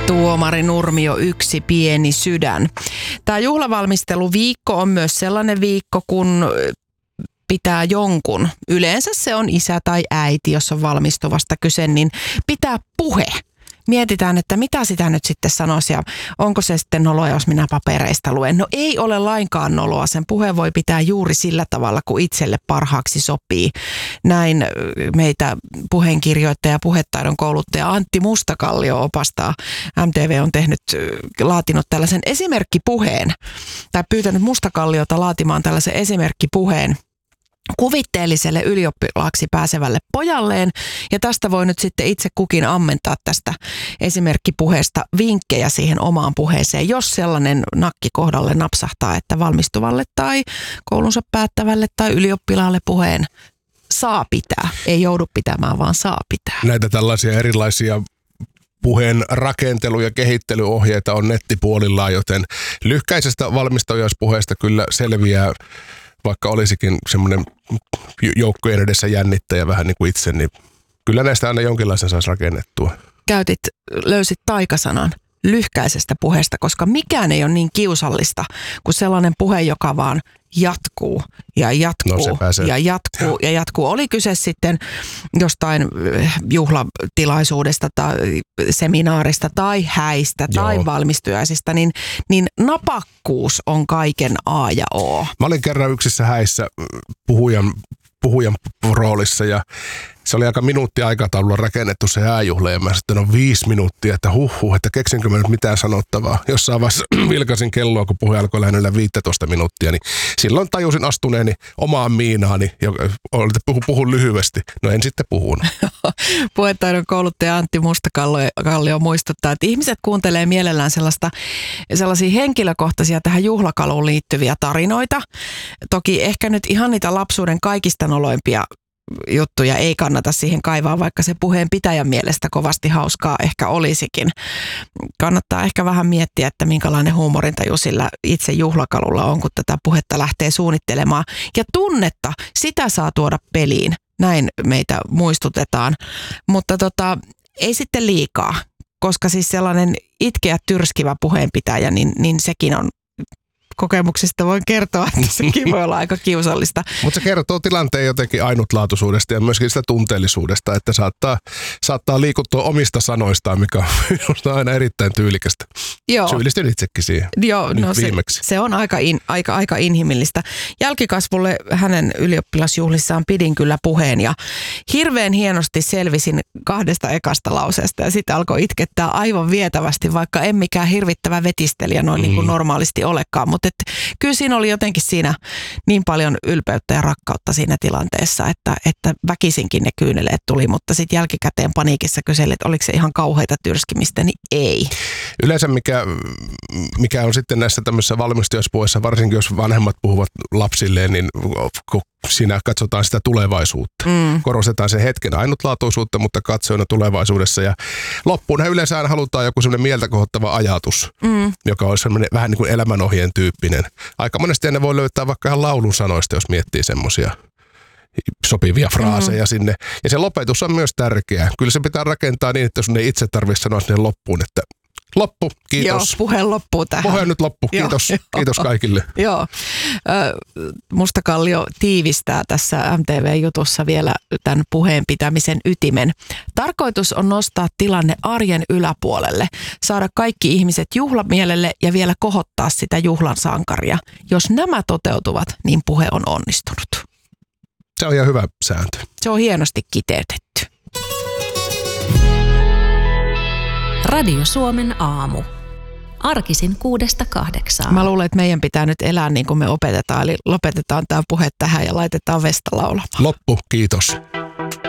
Tuomari Nurmio, Yksi pieni sydän. Tämä juhlavalmisteluviikko on myös sellainen viikko, kun pitää jonkun, yleensä se on isä tai äiti, jos on valmistuvasta kyse, niin pitää puhe. Mietitään, että mitä sitä nyt sitten sanoisi ja onko se sitten noloa, jos minä papereista luen. No ei ole lainkaan noloa, sen puheen voi pitää juuri sillä tavalla, kun itselle parhaaksi sopii. Näin meitä puheenkirjoittaja ja puhetaidon kouluttaja Antti Mustakallio opastaa. MTV on laatinut tällaisen esimerkkipuheen, tai pyytänyt Mustakalliota laatimaan tällaisen esimerkkipuheen kuvitteelliselle ylioppilaaksi pääsevälle pojalleen, ja tästä voi nyt sitten itse kukin ammentaa tästä esimerkkipuheesta vinkkejä siihen omaan puheeseen, jos sellainen nakki kohdalle napsahtaa, että valmistuvalle tai koulunsa päättävälle tai ylioppilaalle puheen saa pitää, ei joudu pitämään, vaan saa pitää. Näitä tällaisia erilaisia puheen rakentelu- ja kehittelyohjeita on nettipuolillaan, joten lyhkäisestä valmistajaispuheesta kyllä selviää, vaikka olisikin semmoinen joukkojen edessä jännittäjä vähän niin kuin itse, niin kyllä näistä aina jonkinlaisen saisi rakennettua. Löysit taikasanan lyhkäisestä puheesta, koska mikään ei ole niin kiusallista kuin sellainen puhe, joka vaan jatkuu ja jatkuu ja jatkuu ja jatkuu. Oli kyse sitten jostain juhlatilaisuudesta tai seminaarista tai häistä tai valmistujaisista, niin napakkuus on kaiken A ja O. Mä olin kerran yksissä häissä puhujan roolissa ja se oli aika minuuttiaikataululla rakennettu se hääjuhla ja mä sitten on 5 minuuttia, että että keksinkö mä nyt mitään sanottavaa. Jossain vaiheessa vilkasin kelloa, kun puhe alkoi lähennellä 15 minuuttia, niin silloin tajusin astuneeni omaan miinaani, puhun lyhyesti. No en sitten puhunut. Puhetaidon kouluttaja Antti Mustakallio muistuttaa, että ihmiset kuuntelee mielellään sellaisia henkilökohtaisia tähän juhlakaluun liittyviä tarinoita. Toki ehkä nyt ihan niitä lapsuuden kaikista noloimpia juttuja ei kannata siihen kaivaa, vaikka se puheen pitäjän mielestä kovasti hauskaa ehkä olisikin. Kannattaa ehkä vähän miettiä, että minkälainen huumorintaju sillä itse juhlakalulla on, kun tätä puhetta lähtee suunnittelemaan. Ja tunnetta, sitä saa tuoda peliin. Näin meitä muistutetaan. Mutta ei sitten liikaa, koska siis sellainen itkeä tyrskivä puheenpitäjä, niin sekin on kokemuksesta voin kertoa, että sekin voi olla aika kiusallista. Mutta se kertoo tilanteen jotenkin ainutlaatuisuudesta ja myöskin sitä tunteellisuudesta, että saattaa liikuttua omista sanoistaan, mikä on aina erittäin tyylikästä. Joo. Syyllistyn itsekin siihen. Joo, no se on aika inhimillistä. Jälkikasvulle hänen ylioppilasjuhlissaan pidin kyllä puheen ja hirveän hienosti selvisin 2 ekasta lauseesta ja sitten alkoi itkettää aivan vietävästi, vaikka en mikään hirvittävä vetistelijä noin niin kuin normaalisti olekaan, mutta kyllä siinä oli jotenkin siinä niin paljon ylpeyttä ja rakkautta siinä tilanteessa, että väkisinkin ne kyyneleet tuli, mutta sitten jälkikäteen paniikissa kyseli, että oliko se ihan kauheita tyrskimistä, niin ei. Yleensä mikä on sitten näissä tämmöisissä valmistujaispuheissa, varsinkin jos vanhemmat puhuvat lapsilleen, niin siinä katsotaan sitä tulevaisuutta. Korostetaan sen hetken ainutlaatuisuutta, mutta katsojana tulevaisuudessa. Ja loppuun yleensä aina halutaan joku semmoinen mieltä kohottava ajatus, joka on semmoinen vähän niin kuin elämänohjeen tyyppinen. Aika monesti ne voi löytää vaikka ihan laulun sanoista, jos miettii semmoisia sopivia fraaseja sinne. Ja se lopetus on myös tärkeä. Kyllä se pitää rakentaa niin, että sun ei itse tarvitse sanoa sinne loppuun, että loppu, kiitos. Joo, puhe loppuu tähän. Puhe nyt loppu, kiitos. Kiitos kaikille. Joo. Mustakallio tiivistää tässä MTV-jutussa vielä tämän puheen pitämisen ytimen. Tarkoitus on nostaa tilanne arjen yläpuolelle, saada kaikki ihmiset juhlamielelle ja vielä kohottaa sitä juhlan sankaria. Jos nämä toteutuvat, niin puhe on onnistunut. Se on ihan hyvä sääntö. Se on hienosti kiteytetty. Radio Suomen aamu. Arkisin 6–8. Mä luulen, että meidän pitää nyt elää niin kuin me opetetaan. Eli lopetetaan tämä puhe tähän ja laitetaan Vesta laulamaan. Loppu, kiitos.